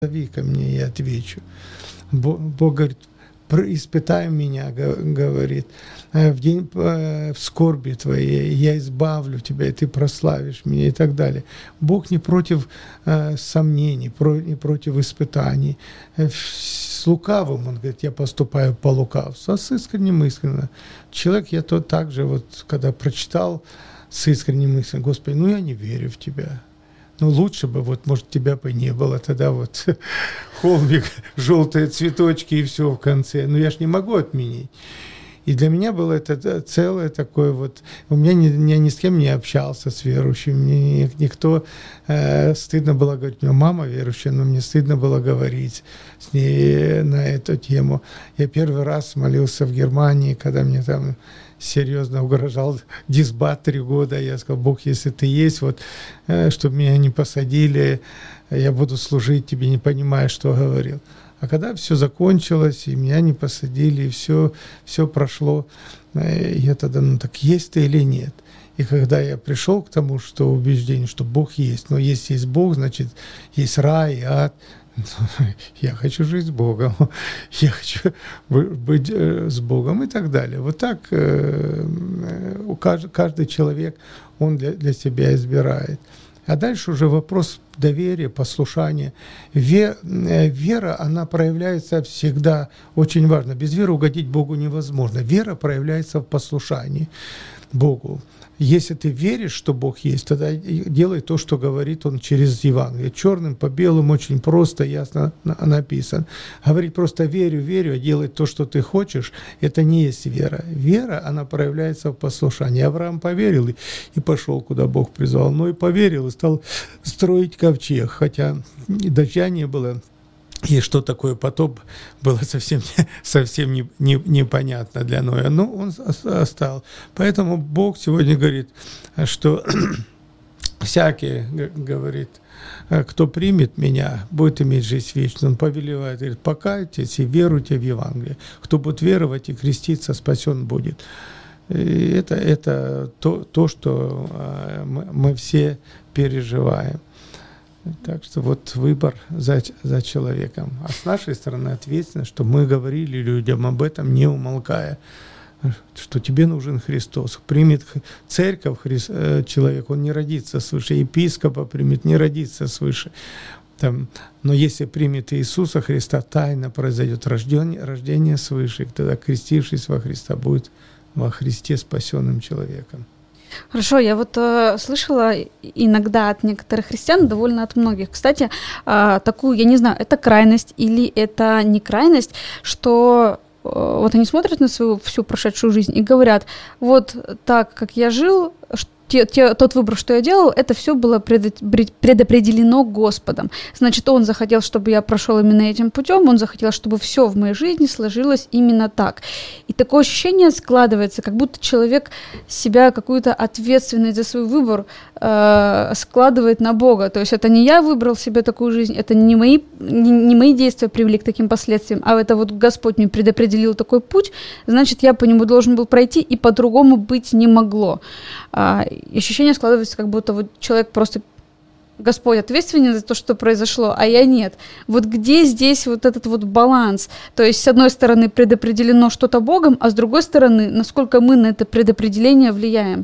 зови ко мне, я отвечу. Бог говорит, испытай меня, говорит, в день в скорби твоей я избавлю тебя, и ты прославишь меня, и так далее. Бог не против сомнений, не против испытаний. С лукавым, он говорит, я поступаю по лукавству, а с искренним искренно. Человек, я то так же, вот, когда прочитал с искренним искренним, Господи, я не верю в тебя. Лучше бы, вот, может, тебя бы не было, тогда вот холмик, желтые цветочки и все в конце. Но я ж не могу отменить. И для меня было это целое такое вот... У меня я ни с кем не общался с верующими, мне никто... стыдно было говорить, у меня мама верующая, но мне стыдно было говорить с ней на эту тему. Я первый раз молился в Германии, когда мне там серьезно угрожал дисбат 3 года. Я сказал, Бог, если ты есть, вот, чтобы меня не посадили, я буду служить тебе, не понимая, что говорил. А когда все закончилось, и меня не посадили, и все прошло, я тогда, так есть ты или нет? И когда я пришел к тому, что убеждение, что Бог есть, но если есть Бог, значит, есть рай и ад. Я хочу жить с Богом, я хочу быть с Богом и так далее. Вот так каждый человек, он для себя избирает. А дальше уже вопрос доверия, послушания. Вера, она проявляется всегда, очень важно. Без веры угодить Богу невозможно. Вера проявляется в послушании Богу. Если ты веришь, что Бог есть, тогда делай то, что говорит Он через Евангелие. Черным по белому очень просто, ясно написано. Говорить просто верю, а делать то, что ты хочешь, это не есть вера. Вера, она проявляется в послушании. Авраам поверил и пошел, куда Бог призвал. Но и поверил, и стал строить ковчег, хотя дождя не было. И что такое потоп, было совсем непонятно для Ноя. Но он стал. Поэтому Бог сегодня говорит, что всякий, говорит, кто примет меня, будет иметь жизнь вечную. Он повелевает, говорит, покайтесь и веруйте в Евангелие. Кто будет веровать и креститься, спасен будет. И это то, что мы все переживаем. Так что вот выбор за человеком. А с нашей стороны ответственность, что мы говорили людям об этом, не умолкая, что тебе нужен Христос. Примет церковь человек, он не родится свыше. Епископа примет, не родится свыше. Но если примет Иисуса Христа, тайно произойдет рождение свыше. И тогда, крестившись во Христа, будет во Христе спасенным человеком. Хорошо, я вот слышала иногда от некоторых христиан, довольно от многих, кстати, такую, я не знаю, это крайность или это не крайность, что вот они смотрят на свою всю прошедшую жизнь и говорят, вот так, как я жил, тот выбор, что я делал, это все было предопределено Господом. Значит, Он захотел, чтобы я прошел именно этим путем, Он захотел, чтобы все в моей жизни сложилось именно так. И такое ощущение складывается, как будто человек себя, какую-то ответственность за свой выбор складывает на Бога. То есть это не я выбрал себе такую жизнь, это не мои действия привели к таким последствиям, а это вот Господь мне предопределил такой путь, значит, я по нему должен был пройти, и по-другому быть не могло. Ощущение складывается, как будто вот человек просто, Господь ответственен за то, что произошло, а я нет. Вот где здесь вот этот вот баланс? То есть, с одной стороны, предопределено что-то Богом, а с другой стороны, насколько мы на это предопределение влияем?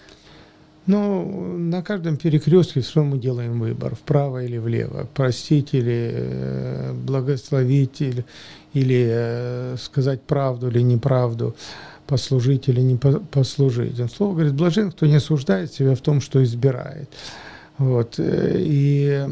На каждом перекрестке все мы делаем выбор, вправо или влево, простить или благословить, или сказать правду или неправду, послужить или не послужить. Слово говорит, блажен, кто не осуждает себя в том, что избирает. Вот. И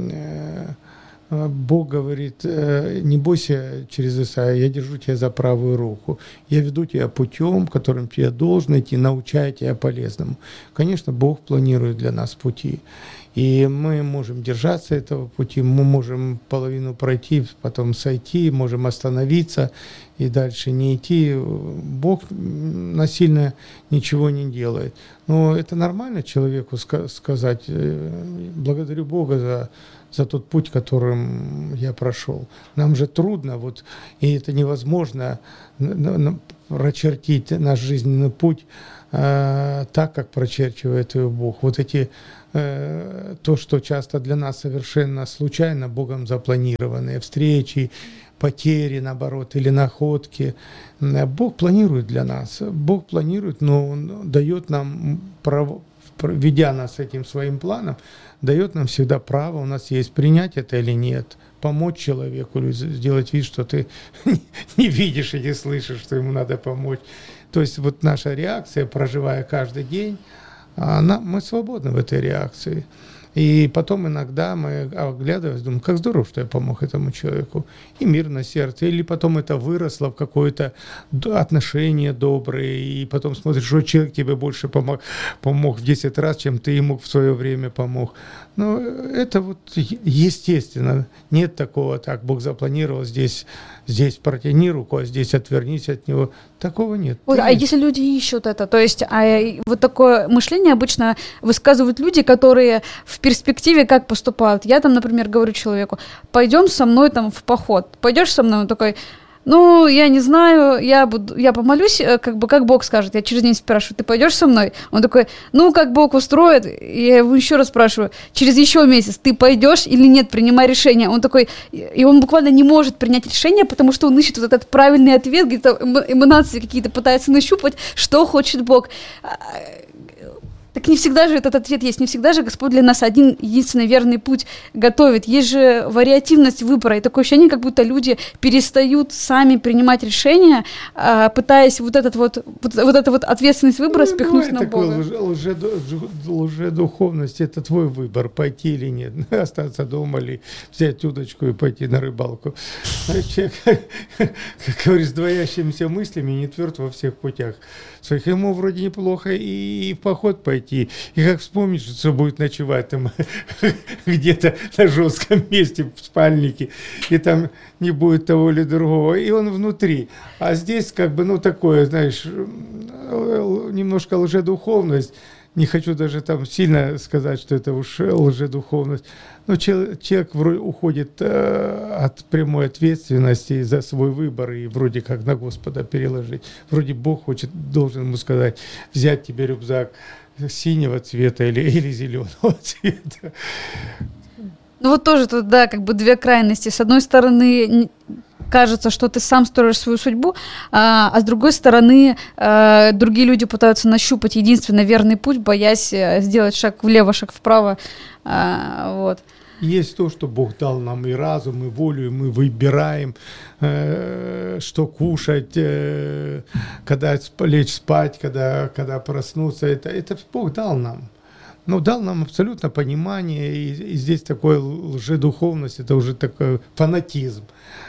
Бог говорит, не бойся через Исаия, я держу тебя за правую руку, я веду тебя путем, которым тебе должен идти, научая тебя полезному. Конечно, Бог планирует для нас пути, и мы можем держаться этого пути, мы можем половину пройти, потом сойти, можем остановиться и дальше не идти. Бог насильно ничего не делает. Но это нормально человеку сказать, благодарю Бога за тот путь, которым я прошел. Нам же трудно, и это невозможно прочертить наш жизненный путь так, как прочерчивает его Бог. Вот эти то, что часто для нас совершенно случайно Богом запланированные встречи, потери, наоборот, или находки. Бог планирует для нас. Бог планирует, но Он дает нам право, ведя нас этим своим планом, дает нам всегда право, у нас есть принять это или нет, помочь человеку, или сделать вид, что ты не видишь и не слышишь, что ему надо помочь. То есть вот наша реакция, проживая каждый день, мы свободны в этой реакции. И потом иногда мы, оглядываясь, думаем, как здорово, что я помог этому человеку. И мир на сердце. Или потом это выросло в какое-то отношение доброе. И потом смотришь, что человек тебе больше помог в 10 раз, чем ты ему в свое время помог. Но это вот естественно. Нет такого, так, Бог запланировал, здесь протяни руку, а здесь отвернись от него. Такого нет. Вот, а если люди ищут это, то есть вот такое мышление обычно высказывают люди, которые в перспективе как поступают. Я там, например, говорю человеку, пойдем со мной там в поход. Пойдешь со мной? Он такой, ну, я не знаю, я помолюсь, как Бог скажет. Я через день спрашиваю, ты пойдешь со мной? Он такой, ну, как Бог устроит. Я его еще раз спрашиваю, через еще месяц ты пойдешь или нет, принимай решение. Он такой, и он буквально не может принять решение, потому что он ищет вот этот правильный ответ, где-то эманации какие-то пытается нащупать, что хочет Бог. Так не всегда же этот ответ есть, не всегда же Господь для нас один единственный верный путь готовит. Есть же вариативность выбора, и такое ощущение, как будто люди перестают сами принимать решения, пытаясь вот эту вот ответственность выбора спихнуть на Бога. Лжедуховность – это твой выбор, пойти или нет, остаться дома или взять удочку и пойти на рыбалку. Человек, как говоришь, с двоящимися мыслями, не тверд во всех путях своих. Ему вроде неплохо и в поход пойти, и как вспомнить, что будет ночевать там где-то на жестком месте в спальнике, и там не будет того или другого, и он внутри. А здесь как бы, ну, такое, знаешь, немножко лжедуховность. Не хочу даже там сильно сказать, что это уж лжедуховность. Но человек уходит от прямой ответственности за свой выбор и вроде как на Господа переложить. Вроде Бог должен ему сказать, взять тебе рюкзак синего цвета или зеленого цвета. Ну вот тоже тут, да, как бы две крайности. С одной стороны, кажется, что ты сам строишь свою судьбу, а с другой стороны, другие люди пытаются нащупать единственно верный путь, боясь сделать шаг влево, шаг вправо. Вот. Есть то, что Бог дал нам и разум, и волю, и мы выбираем, что кушать, когда лечь спать, когда проснуться. Это Бог дал нам. Но дал нам абсолютно понимание, и здесь такое лжедуховность, это уже такой фанатизм.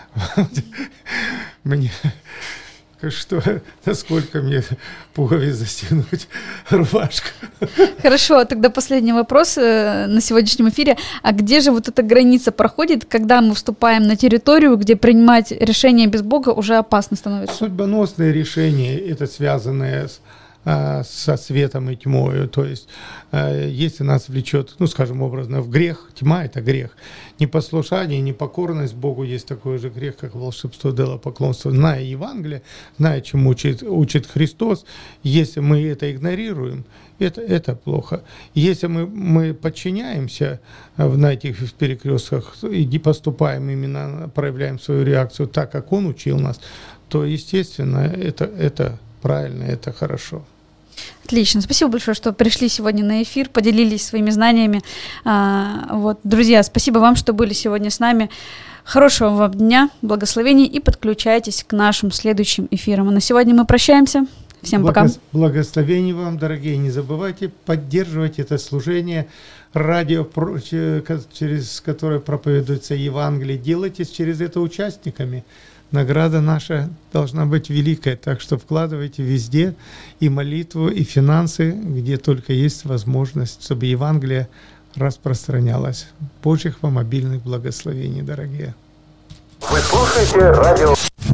Мне, что, насколько мне пуговиц застегнуть рубашку. Хорошо, тогда последний вопрос на сегодняшнем эфире. А где же вот эта граница проходит, когда мы вступаем на территорию, где принимать решения без Бога уже опасно становится? Судьбоносные решения, это связанные со светом и тьмой. То есть, если нас влечет, ну, скажем образно, в грех, тьма – это грех. Непослушание, непокорность Богу есть такой же грех, как волшебство, идолопоклонство. Зная Евангелие, зная, чему учит Христос, если мы это игнорируем, это плохо. Если мы подчиняемся на этих перекрестках и поступаем именно, проявляем свою реакцию так, как Он учил нас, то, естественно, это правильно, это хорошо. Отлично. Спасибо большое, что пришли сегодня на эфир, поделились своими знаниями. Вот, друзья, спасибо вам, что были сегодня с нами. Хорошего вам дня, благословений и подключайтесь к нашим следующим эфирам. А на сегодня мы прощаемся. Всем пока. Благословений вам, дорогие. Не забывайте поддерживать это служение радио, через которое проповедуется Евангелие. Делайтесь через это участниками. Награда наша должна быть великая, так что вкладывайте везде и молитву, и финансы, где только есть возможность, чтобы Евангелие распространялось. Божьих вам обильных благословений, дорогие. Вы слушаете радио.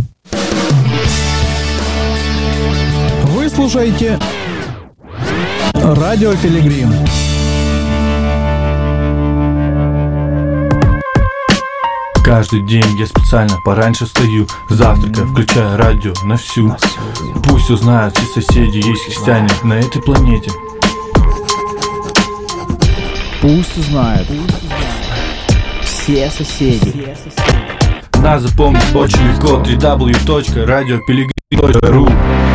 Вы слушаете Радио Пилигрим. Каждый день я специально пораньше встаю, завтракаю, включаю радио на всю. Пусть узнают все соседи, есть христиане на этой планете. Пусть узнают все соседи. Нас запомнить очень легко. www.radiopelegrin.ru